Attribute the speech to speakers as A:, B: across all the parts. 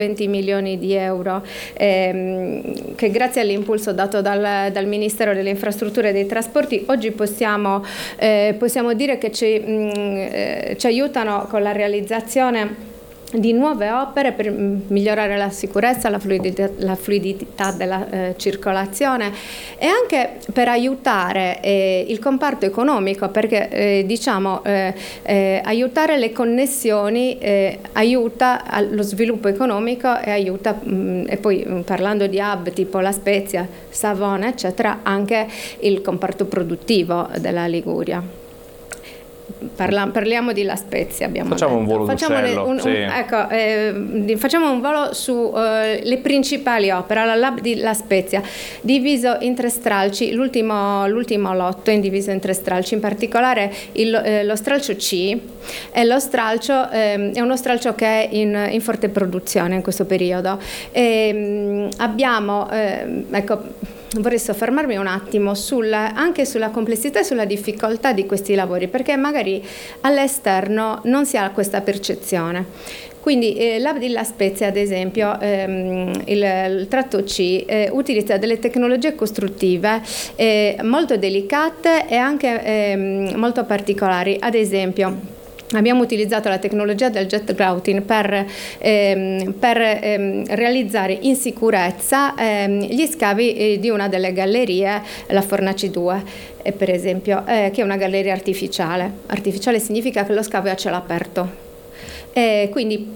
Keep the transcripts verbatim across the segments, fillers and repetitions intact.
A: venti milioni di euro ehm, che grazie all'impulso dato dal, dal Ministero delle Infrastrutture e dei Trasporti oggi possiamo, eh, possiamo dire che ci, mh, eh, ci aiutano con la realizzazione di nuove opere per migliorare la sicurezza, la fluidità, la fluidità della eh, circolazione e anche per aiutare eh, il comparto economico, perché eh, diciamo eh, eh, aiutare le connessioni eh, aiuta allo sviluppo economico e aiuta mh, e poi mh, parlando di hub tipo La Spezia, Savona eccetera, anche il comparto produttivo della Liguria. Parla, parliamo di La Spezia, abbiamo
B: facciamo
A: detto.
B: un volo
A: facciamo
B: d'uccello
A: un, un,
B: sì.
A: ecco, eh, facciamo un volo su eh, le principali opere. La Lab di La Spezia diviso in tre stralci, l'ultimo, l'ultimo lotto è diviso in tre stralci, in particolare il, eh, lo stralcio C è, lo stralcio, eh, è uno stralcio che è in, in forte produzione in questo periodo e, abbiamo eh, ecco vorrei soffermarmi un attimo sul, anche sulla complessità e sulla difficoltà di questi lavori, perché magari all'esterno non si ha questa percezione. Quindi eh, l'Hub di La Spezia, ad esempio, ehm, il, il tratto C eh, utilizza delle tecnologie costruttive eh, molto delicate e anche ehm, molto particolari. Ad esempio, abbiamo utilizzato la tecnologia del jet grouting per, ehm, per ehm, realizzare in sicurezza ehm, gli scavi eh, di una delle gallerie, la Fornaci due, eh, per esempio, eh, che è una galleria artificiale. Artificiale significa che lo scavo è a cielo aperto. Eh, quindi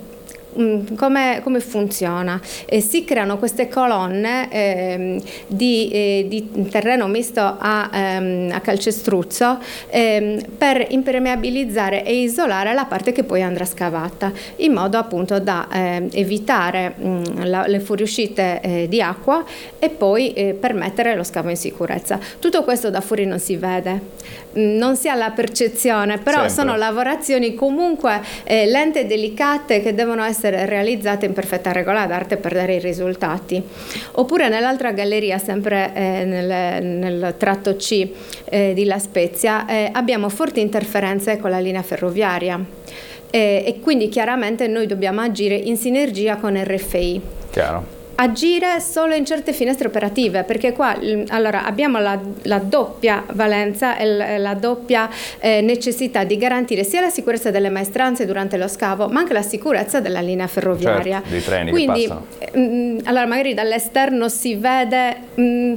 A: Come, come funziona? Eh, si creano queste colonne eh, di, eh, di terreno misto a, ehm, a calcestruzzo eh, per impermeabilizzare e isolare la parte che poi andrà scavata, in modo appunto da eh, evitare mh, la, le fuoriuscite eh, di acqua e poi eh, permettere lo scavo in sicurezza. Tutto questo da fuori non si vede, mh, non si ha la percezione, però Sempre. sono lavorazioni comunque eh, lente e delicate che devono essere realizzate in perfetta regola d'arte per dare i risultati. Oppure nell'altra galleria, sempre eh, nel, nel tratto C eh, di La Spezia, eh, abbiamo forti interferenze con la linea ferroviaria eh, e quindi chiaramente noi dobbiamo agire in sinergia con R F I.
B: Chiaro.
A: Agire solo in certe finestre operative, perché qua allora abbiamo la, la doppia valenza e la doppia eh, necessità di garantire sia la sicurezza delle maestranze durante lo scavo, ma anche la sicurezza della linea ferroviaria.
B: Certo, dei treni
A: Quindi,
B: che passano.
A: Mh, allora magari dall'esterno si vede mh,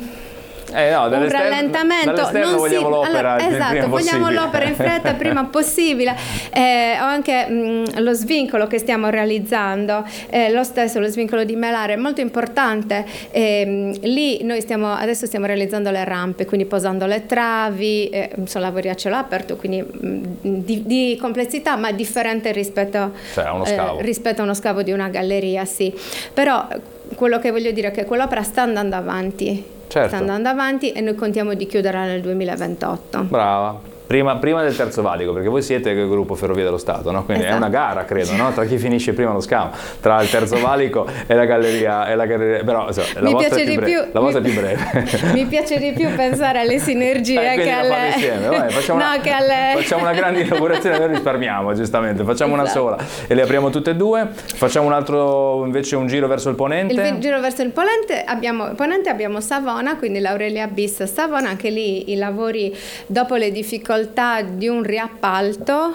B: Eh no,
A: un rallentamento,
B: dall'esterno
A: non
B: vogliamo
A: si,
B: l'opera
A: allora,
B: il
A: esatto,
B: prima
A: vogliamo
B: possibile.
A: l'opera in fretta il prima possibile, eh, o anche mh, lo svincolo che stiamo realizzando, eh, lo stesso, lo svincolo di Melare è molto importante, eh, lì noi stiamo, adesso stiamo realizzando le rampe, quindi posando le travi, eh, sono lavori a cielo aperto, quindi mh, di, di complessità ma differente rispetto,
B: cioè, a uno scavo.
A: Eh, rispetto a uno scavo di una galleria, sì, però quello che voglio dire è che quell'opera sta andando avanti.
B: Certo.
A: Sta andando avanti e noi contiamo di chiuderla nel duemilaventotto.
B: Brava. Prima, prima del terzo valico, perché voi siete il gruppo Ferrovie dello Stato, no? Quindi esatto. È una gara, credo, no? Tra chi finisce prima lo scavo, tra il terzo valico e la galleria, e la galleria però insomma, la
A: mi
B: vostra
A: piace
B: è più
A: di
B: breve,
A: più,
B: la vostra
A: mi,
B: è più breve.
A: Mi piace di più pensare alle sinergie
B: eh,
A: che alle...
B: insieme. Vai, facciamo,
A: no,
B: una,
A: che alle...
B: facciamo una grande inaugurazione e noi risparmiamo, giustamente, facciamo esatto. una sola e le apriamo tutte e due, facciamo un altro invece un giro verso il ponente.
A: Il giro verso il ponente abbiamo, ponente abbiamo Savona, quindi l'Aurelia Bis Savona, anche lì i lavori dopo le difficoltà di un un riappalto,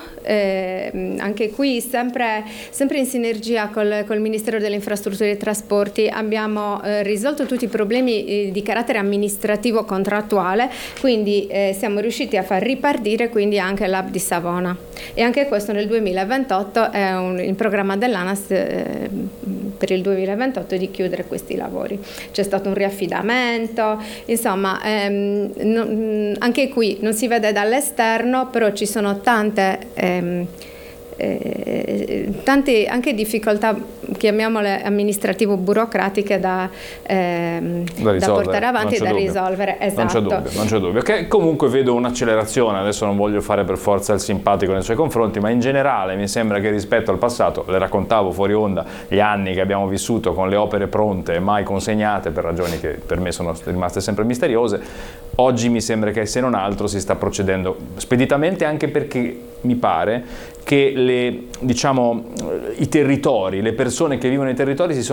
A: eh, anche qui sempre, sempre in sinergia col, col Ministero delle Infrastrutture e dei Trasporti abbiamo eh, risolto tutti i problemi eh, di carattere amministrativo contrattuale, quindi eh, siamo riusciti a far ripartire quindi anche l'Hub di Savona e anche questo nel duemilaventotto è un, il programma dell'ANAS eh, per il duemilaventotto di chiudere questi lavori. C'è stato un riaffidamento, insomma ehm, no, anche qui non si vede dall'esterno, però ci sono tante, ehm, eh, tante anche difficoltà, chiamiamole amministrativo-burocratiche da, ehm, da, da portare avanti e da dubbio. risolvere. Esatto.
B: Non c'è dubbio, non c'è dubbio. Che comunque vedo un'accelerazione, adesso non voglio fare per forza il simpatico nei suoi confronti, ma in generale mi sembra che rispetto al passato, le raccontavo fuori onda, gli anni che abbiamo vissuto con le opere pronte e mai consegnate per ragioni che per me sono rimaste sempre misteriose, oggi mi sembra che se non altro si sta procedendo speditamente, anche perché mi pare che le, diciamo, i territori, le persone che vivono nei territori si sono